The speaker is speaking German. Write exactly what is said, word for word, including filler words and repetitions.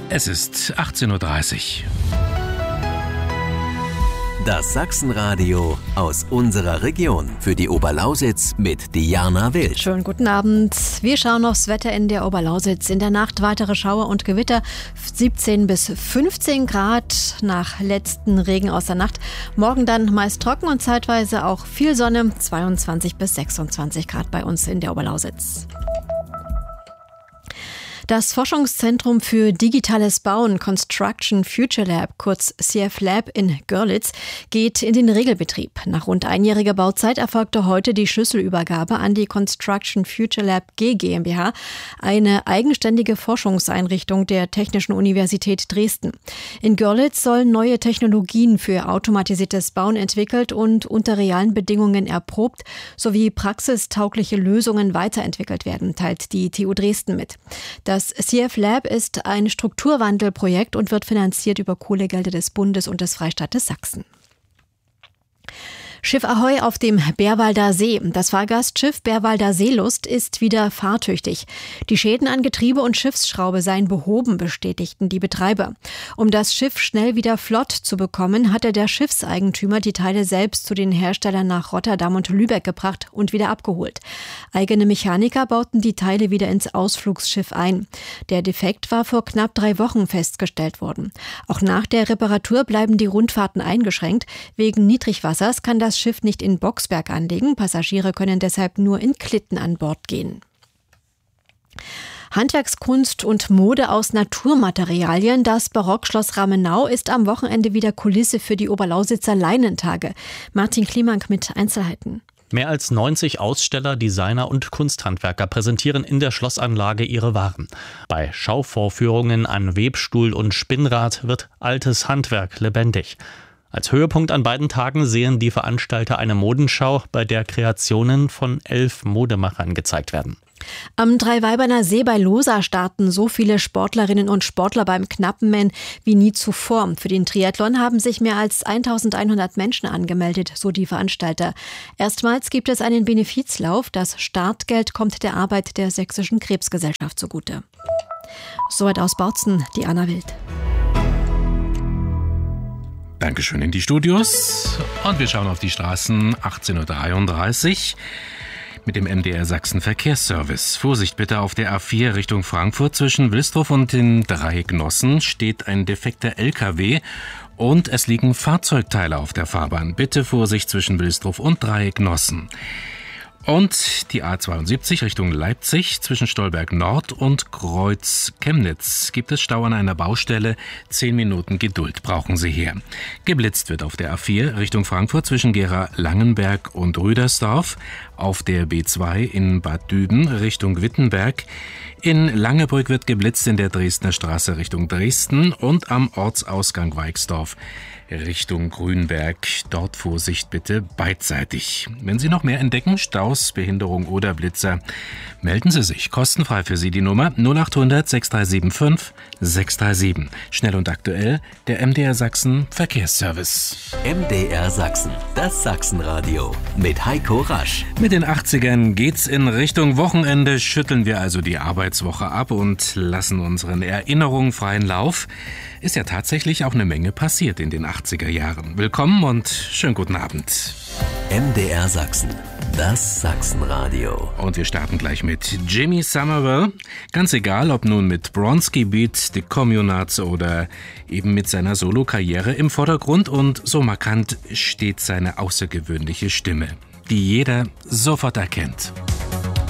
Es ist achtzehn Uhr dreißig. Das Sachsenradio aus unserer Region. Für die Oberlausitz mit Diana Wild. Schönen guten Abend. Wir schauen aufs Wetter in der Oberlausitz. In der Nacht weitere Schauer und Gewitter. siebzehn bis fünfzehn Grad nach letzten Regen aus der Nacht. Morgen dann meist trocken und zeitweise auch viel Sonne. zweiundzwanzig bis sechsundzwanzig Grad bei uns in der Oberlausitz. Das Forschungszentrum für digitales Bauen Construction Future Lab, kurz C F Lab in Görlitz, geht in den Regelbetrieb. Nach rund einjähriger Bauzeit erfolgte heute die Schlüsselübergabe an die Construction Future Lab G GmbH, eine eigenständige Forschungseinrichtung der Technischen Universität Dresden. In Görlitz sollen neue Technologien für automatisiertes Bauen entwickelt und unter realen Bedingungen erprobt sowie praxistaugliche Lösungen weiterentwickelt werden, teilt die T U Dresden mit. Das Das C F Lab ist ein Strukturwandelprojekt und wird finanziert über Kohlegelder des Bundes und des Freistaates Sachsen. Schiff Ahoi auf dem Bärwalder See. Das Fahrgastschiff Bärwalder Seelust ist wieder fahrtüchtig. Die Schäden an Getriebe und Schiffsschraube seien behoben, bestätigten die Betreiber. Um das Schiff schnell wieder flott zu bekommen, hatte der Schiffseigentümer die Teile selbst zu den Herstellern nach Rotterdam und Lübeck gebracht und wieder abgeholt. Eigene Mechaniker bauten die Teile wieder ins Ausflugsschiff ein. Der Defekt war vor knapp drei Wochen festgestellt worden. Auch nach der Reparatur bleiben die Rundfahrten eingeschränkt. Wegen Niedrigwassers kann das Schiff nicht in Boxberg anlegen. Passagiere können deshalb nur in Klitten an Bord gehen. Handwerkskunst und Mode aus Naturmaterialien. Das Barockschloss Ramenau ist am Wochenende wieder Kulisse für die Oberlausitzer Leinentage. Martin Klimank mit Einzelheiten. Mehr als neunzig Aussteller, Designer und Kunsthandwerker präsentieren in der Schlossanlage ihre Waren. Bei Schauvorführungen an Webstuhl und Spinnrad wird altes Handwerk lebendig. Als Höhepunkt an beiden Tagen sehen die Veranstalter eine Modenschau, bei der Kreationen von elf Modemachern gezeigt werden. Am Dreiweiberner See bei Losa starten so viele Sportlerinnen und Sportler beim Knappenman wie nie zuvor. Für den Triathlon haben sich mehr als eintausendeinhundert Menschen angemeldet, so die Veranstalter. Erstmals gibt es einen Benefizlauf. Das Startgeld kommt der Arbeit der Sächsischen Krebsgesellschaft zugute. Soweit aus Bautzen, Diana Wild. Dankeschön in die Studios und wir schauen auf die Straßen. achtzehn Uhr dreiunddreißig mit dem M D R Sachsen Verkehrsservice. Vorsicht bitte auf der A vier Richtung Frankfurt. Zwischen Wilsdruff und den Dreignossen steht ein defekter L K W und es liegen Fahrzeugteile auf der Fahrbahn. Bitte Vorsicht zwischen Wilsdruff und Dreignossen. Und die A zweiundsiebzig Richtung Leipzig zwischen Stolberg Nord und Kreuz Chemnitz gibt es Stau an einer Baustelle. Zehn Minuten Geduld brauchen Sie hier. Geblitzt wird auf der A vier Richtung Frankfurt zwischen Gera-Langenberg und Rüdersdorf. Auf der B zwei in Bad Düben Richtung Wittenberg. In Langebrück wird geblitzt in der Dresdner Straße Richtung Dresden und am Ortsausgang Weixdorf Richtung Grünberg. Dort Vorsicht bitte beidseitig. Wenn Sie noch mehr entdecken, Staus, Behinderung oder Blitzer, melden Sie sich. Kostenfrei für Sie die Nummer null achthundert sechs drei sieben fünf sechs drei sieben. Schnell und aktuell, der M D R Sachsen Verkehrsservice. M D R Sachsen, das Sachsenradio mit Heiko Rasch. Mit den achtzigern geht's in Richtung Wochenende, schütteln wir also die Arbeitswoche ab und lassen unseren Erinnerungen freien Lauf. Ist ja tatsächlich auch eine Menge passiert in den achtziger Jahren. Willkommen und schönen guten Abend. M D R Sachsen, das Sachsenradio. Und wir starten gleich mit Jimmy Somerville. Ganz egal, ob nun mit Bronski Beat, The Communards oder eben mit seiner Solokarriere, im Vordergrund und so markant steht seine außergewöhnliche Stimme, die jeder sofort erkennt.